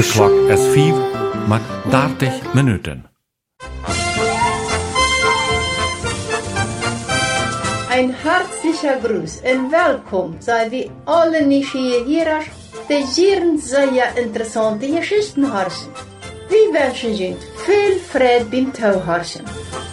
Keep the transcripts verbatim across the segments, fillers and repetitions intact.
De klok is vijf met dertig minuten. Ein herzlicher Gruß und willkommen sei wir alle Nieuwsgierigers, die hier sehr interessante Geschichten hören. Wir wünschen Ihnen viel Freude beim Zuhören.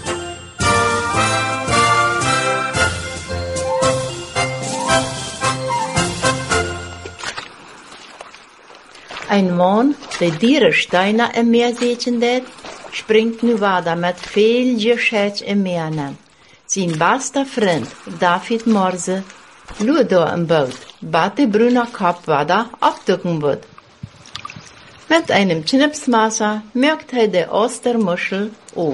Ein Mann, der Dierensteiner im Meer sehen wird, springt nu weiter mit viel Geschäft im Meer an. Sein bester Freund, David Morse, schaut da im Boot, bat der brune Kopf weiter abducken wird. Mit einem Schnipsmesser merkt er die Ostermuschel auf.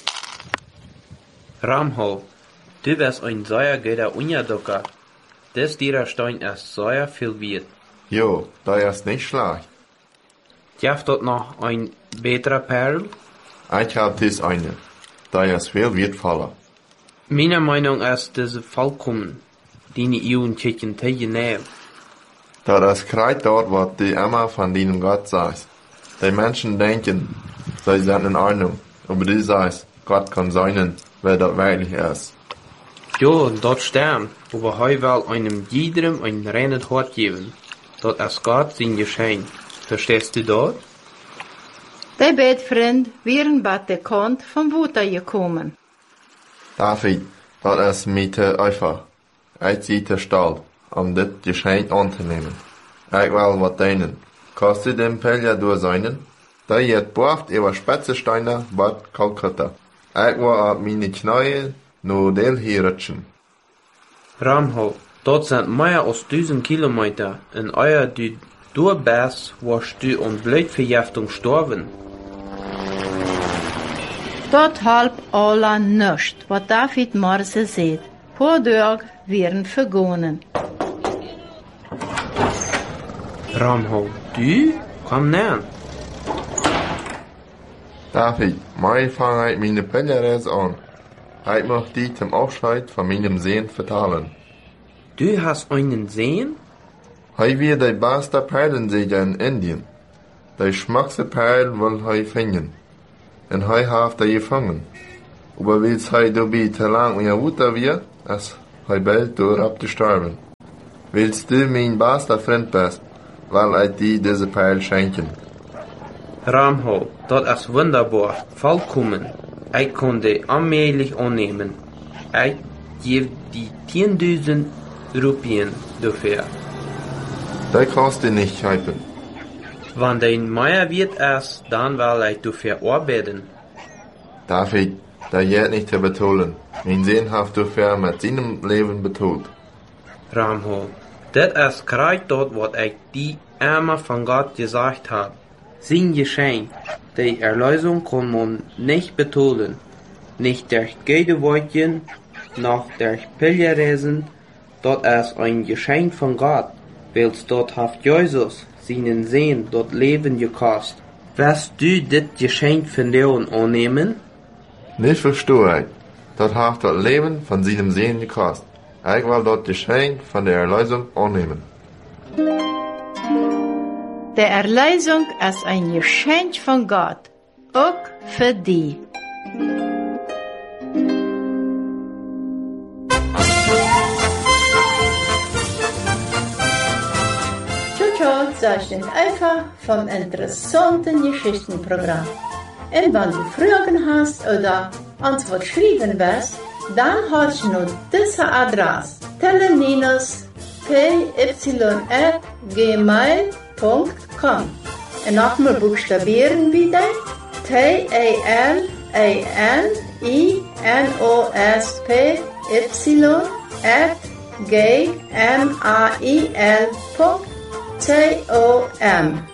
Ramho, du bist ein sehr guter Unjaducker. Das Dierenstein ist sehr viel wert. Jo, da ist nicht schlecht. Gibt dort noch ein besserer Perl? Ich hab dies eine. Da ist viel wertvoller. Meine Meinung ist diese vollkommen, die Ihren Chicken tegennehmen. Da das kreit dort, was die immer von deinem Gott sagt. Die Menschen denken, sie sind in Ordnung, aber du sagst, Gott kann sein, wer das wirklich ist. Jo, dort stimmt, aber heu will einem jedem ein reines Hort geben. Dort ist Gott sein Geschenk. Verstehst du dort? Der Bettfreund wären bei der Kant vom Wutter gekommen. David, das ist mir te einfach. Ich ziehe te Stall, um das Geschenk anzunehmen. Ich will was deinen. Kannst du den Pelja durchseinen? Da jetzt boft über Spätzesteiner, Bad Kalkutta. Ich will auf meine Knie nur den hier rutschen. Ramho, dort sind mehr als tausend Kilometer in euer du du bist, warst du an Blutvergiftung gestorben. Dort halb alle nicht, was David Morse sieht. Paar Tage werden vergonnen. Ramho, du? Komm näher. David, morgen fange ich meine Peljareise an. Ich möchte die zum Abschied von meinem Sehen vertalen. Du hast einen Sehen? Hij weer de beste Perlensäger in Indien. De schmackste Perl will hij finden. En hij heeft die gefangen. Aber wils hij dabei te lang und Wutter wird, is hij bald door ab te sterben. Willst du mein bester Freund bist, will ich dir diese Perl schenken. Ramho, das ist wunderbar, vollkommen. Ich kann die allmählich annehmen. Ich gebe die zehntausend Rupien dafür. Das kannst du nicht helfen. Wenn dein Meier wird ist, dann will ich dafür arbeiten. David, das geht nicht zu betonen. Mein Sehen hat dafür mit seinem Leben betont. Ramho, das ist gerade dort, was ich die einmal von Gott gesagt habe. Sein Geschenk, die Erlösung kann man nicht betonen. Nicht durch Gedewortchen, noch durch Pilgerreisen. Das ist ein Geschenk von Gott. Willst dort haft Jesus seinen Sehen dort Leben gekost. Wirst du das Geschenk von Leon annehmen? Nicht verstehe ich. Dort haft das Leben von seinem Sehen gekost. Ich will dort Geschenk von der Erlösung annehmen. Der Erlösung ist ein Geschenk von Gott, auch für dich. Zeichen einfach vom interessanten Geschichtenprogramm. Und wenn du Fragen hast oder Antwort schreiben willst, dann hast du nur diese Adresse teleninus punkt p y at gmail punkt com. Und nochmal buchstabieren wieder T A L A N I N O S P Y at G M A I L punkt com. C O M